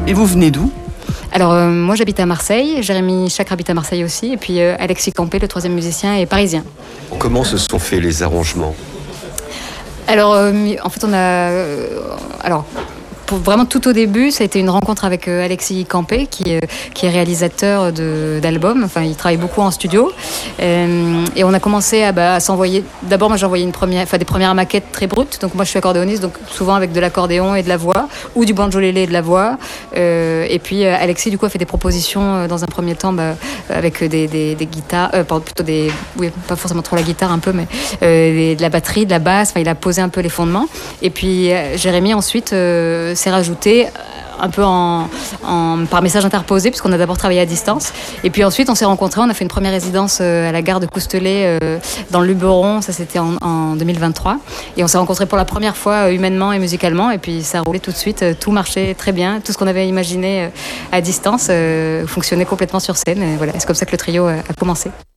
Et vous venez d'où ? Alors moi j'habite à Marseille, Jérémy Chacre habite à Marseille aussi, et puis Alexis Campé, le troisième musicien, est parisien. Comment se sont faits les arrangements ? Alors en fait on a... Vraiment tout au début, ça a été une rencontre avec Alexis Campé, qui est réalisateur d'albums. Enfin, il travaille beaucoup en studio. Et on a commencé à s'envoyer. D'abord, moi, j'ai envoyé des premières maquettes très brutes. Donc, moi, je suis accordéoniste, donc souvent avec de l'accordéon et de la voix, ou du banjolélé et de la voix. Et puis, Alexis, du coup, a fait des propositions dans un premier temps avec des guitares, plutôt des. Oui, pas forcément trop la guitare, un peu, mais de la batterie, de la basse. Enfin, il a posé un peu les fondements. Et puis, Jérémy, ensuite, s'est rajouté un peu par message interposé, puisqu'on a d'abord travaillé à distance. Et puis ensuite, on s'est rencontrés, on a fait une première résidence à la gare de Coustelet, dans le Luberon, ça c'était en 2023. Et on s'est rencontrés pour la première fois, humainement et musicalement, et puis ça a roulé tout de suite, tout marchait très bien, tout ce qu'on avait imaginé à distance fonctionnait complètement sur scène. Et voilà, c'est comme ça que le trio a commencé.